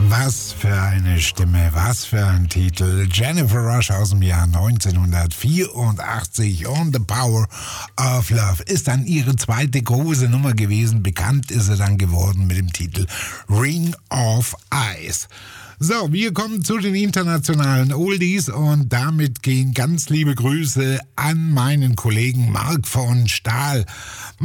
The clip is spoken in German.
Was für eine Stimme, was für ein Titel. Jennifer Rush aus dem Jahr 1984 und The Power of Love ist dann ihre zweite große Nummer gewesen. Bekannt ist sie dann geworden mit dem Titel Ring of Ice. So, wir kommen zu den internationalen Oldies und damit gehen ganz liebe Grüße an meinen Kollegen Marc von Stahl.